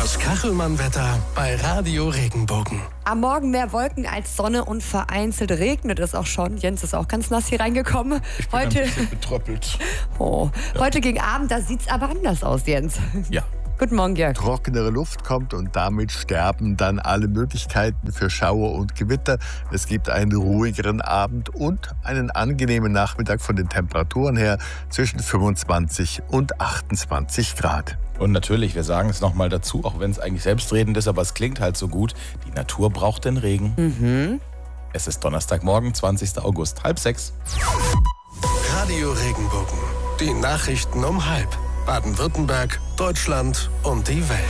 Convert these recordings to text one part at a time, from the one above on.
Das Kachelmann-Wetter bei Radio Regenbogen. Am Morgen mehr Wolken als Sonne und vereinzelt regnet es auch schon. Jens ist auch ganz nass hier reingekommen. Ich bin Heute ein bisschen betröppelt. Heute gegen Abend, da sieht es aber anders aus, Jens. Ja. Guten Morgen, Jörg. Trockenere Luft kommt und damit sterben dann alle Möglichkeiten für Schauer und Gewitter. Es gibt einen ruhigeren Abend und einen angenehmen Nachmittag von den Temperaturen her zwischen 25 und 28 Grad. Und natürlich, wir sagen es nochmal dazu, auch wenn es eigentlich selbstredend ist, aber es klingt halt so gut, die Natur braucht den Regen. Es ist Donnerstagmorgen, 20. August, 5:30. Radio Regenbogen. Die Nachrichten um 5. Baden-Württemberg, Deutschland und die Welt.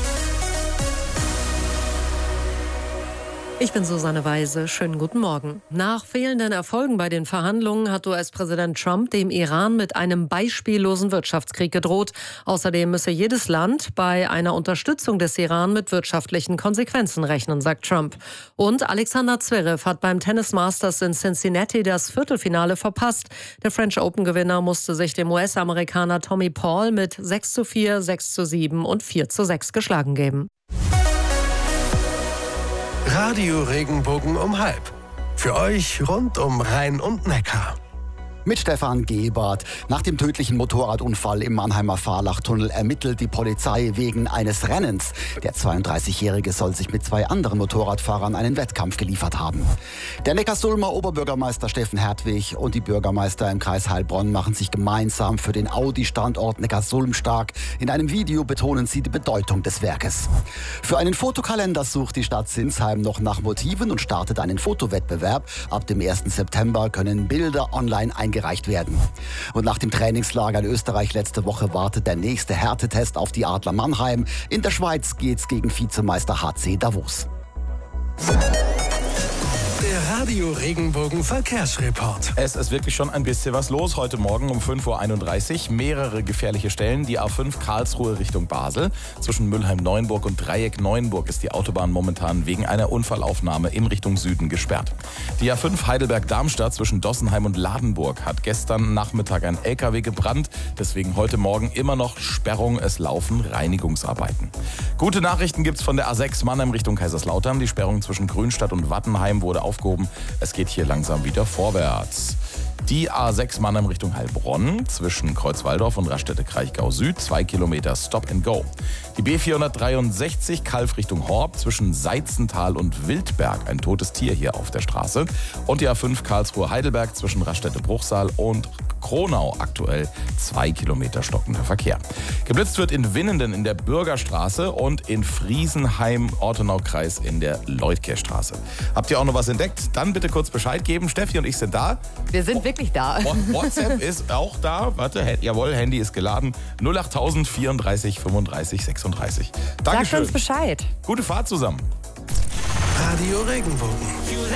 Ich bin Susanne Weise. Schönen guten Morgen. Nach fehlenden Erfolgen bei den Verhandlungen hat US-Präsident Trump dem Iran mit einem beispiellosen Wirtschaftskrieg gedroht. Außerdem müsse jedes Land bei einer Unterstützung des Iran mit wirtschaftlichen Konsequenzen rechnen, sagt Trump. Und Alexander Zverev hat beim Tennis Masters in Cincinnati das Viertelfinale verpasst. Der French Open-Gewinner musste sich dem US-Amerikaner Tommy Paul mit 6:4, 6:7 und 4:6 geschlagen geben. Radio Regenbogen um 5. Für euch rund um Rhein und Neckar. Mit Stefan Gebert. Nach dem tödlichen Motorradunfall im Mannheimer Fahrlachtunnel ermittelt die Polizei wegen eines Rennens. Der 32-Jährige soll sich mit 2 anderen Motorradfahrern einen Wettkampf geliefert haben. Der Neckarsulmer Oberbürgermeister Steffen Hertwig und die Bürgermeister im Kreis Heilbronn machen sich gemeinsam für den Audi-Standort Neckarsulm stark. In einem Video betonen sie die Bedeutung des Werkes. Für einen Fotokalender sucht die Stadt Sinsheim noch nach Motiven und startet einen Fotowettbewerb. Ab dem 1. September können Bilder online eingereicht werden. Und nach dem Trainingslager in Österreich letzte Woche wartet der nächste Härtetest auf die Adler Mannheim. In der Schweiz geht's gegen Vizemeister HC Davos. Der Radio Regenbogen Verkehrsreport. Es ist wirklich schon ein bisschen was los heute Morgen um 5:31 Uhr. Mehrere gefährliche Stellen. Die A5 Karlsruhe Richtung Basel. Zwischen Mülheim-Neuenburg und Dreieck Neuenburg ist die Autobahn momentan wegen einer Unfallaufnahme in Richtung Süden gesperrt. Die A5 Heidelberg-Darmstadt zwischen Dossenheim und Ladenburg hat gestern Nachmittag ein LKW gebrannt. Deswegen heute Morgen immer noch Sperrung. Es laufen Reinigungsarbeiten. Gute Nachrichten gibt's von der A6 Mannheim Richtung Kaiserslautern. Die Sperrung zwischen Grünstadt und Wattenheim wurde aufgehoben. Es geht hier langsam wieder vorwärts. Die A6 Mannheim Richtung Heilbronn zwischen Kreuzwaldorf und Raststätte-Kraichgau Süd 2 Kilometer Stop and Go. Die B463 Kalf Richtung Horb zwischen Seizental und Wildberg, ein totes Tier hier auf der Straße. Und die A5 Karlsruhe Heidelberg zwischen Raststätte-Bruchsal und Kronau aktuell 2 Kilometer stockender Verkehr. Geblitzt wird in Winnenden in der Bürgerstraße und in Friesenheim-Ortenaukreis in der Leutkehrstraße. Habt ihr auch noch was entdeckt? Dann bitte kurz Bescheid geben. Steffi und ich sind da. Wir sind wirklich da. WhatsApp ist auch da. Warte, jawohl, Handy ist geladen. 08000 34 35 36. Dankeschön. Sagt uns Bescheid. Gute Fahrt zusammen. Radio Regenbogen.